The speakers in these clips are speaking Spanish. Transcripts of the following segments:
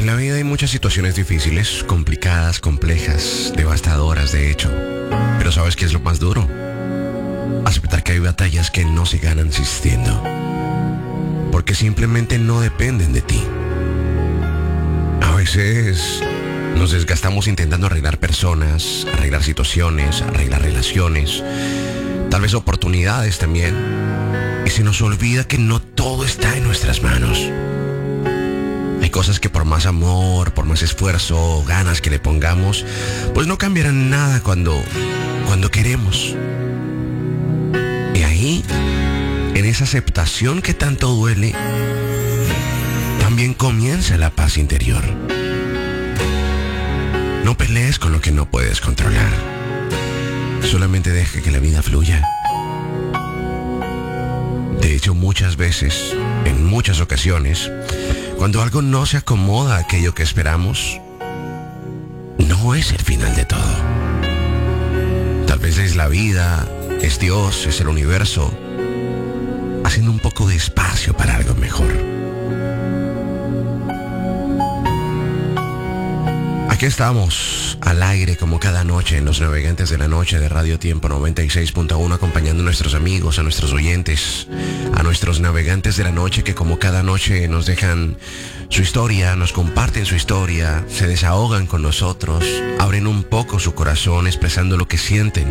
la vida hay muchas situaciones difíciles, complicadas, complejas, devastadoras de hecho. Pero ¿sabes qué es lo más duro? Aceptar que hay batallas que no se ganan insistiendo. Porque simplemente no dependen de ti. A veces nos desgastamos intentando arreglar personas, arreglar situaciones, arreglar relaciones, tal vez oportunidades también. Y se nos olvida que no todo está en nuestras manos. Hay cosas que por más amor, por más esfuerzo, ganas que le pongamos, pues no cambiarán nada cuando queremos. Y ahí, en esa aceptación que tanto duele, también comienza la paz interior. No pelees con lo que no puedes controlar. Solamente deja que la vida fluya. De hecho, muchas veces, en muchas ocasiones, cuando algo no se acomoda a aquello que esperamos, no es el final de todo. Tal vez es la vida, es Dios, es el universo, haciendo un poco de espacio para algo mejor. Aquí estamos, al aire como cada noche en los Navegantes de la Noche de Radio Tiempo 96.1, acompañando a nuestros amigos, a nuestros oyentes, a nuestros navegantes de la noche que como cada noche nos dejan su historia, nos comparten su historia, se desahogan con nosotros, abren un poco su corazón expresando lo que sienten.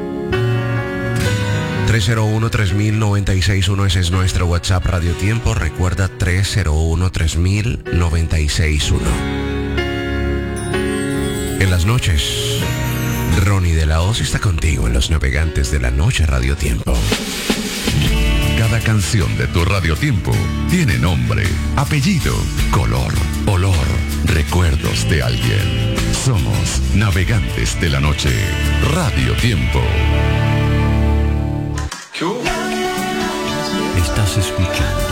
301-3000-961, ese es nuestro WhatsApp Radio Tiempo. Recuerda 301-3000-961. En las noches, Ronnie de la Hoz está contigo en los Navegantes de la Noche Radio Tiempo. Cada canción de tu Radio Tiempo tiene nombre, apellido, color, olor, recuerdos de alguien. Somos Navegantes de la Noche Radio Tiempo. Estás escuchando